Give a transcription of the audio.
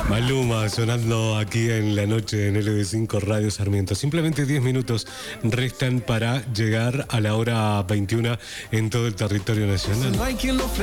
Maluma sonando aquí en la noche en LB5 Radio Sarmiento. Simplemente 10 minutos restan para llegar a la hora 21 en todo el territorio nacional.